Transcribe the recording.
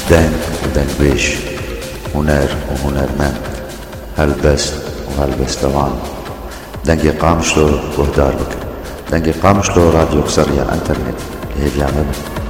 دنگ ودنگبيش، هنر وهنرمند، هلبست وهلبستوان. دنگی قامشلو وهدار بك، دنگی قامشلو راديو قصرية انترنت اللي هي بيعمل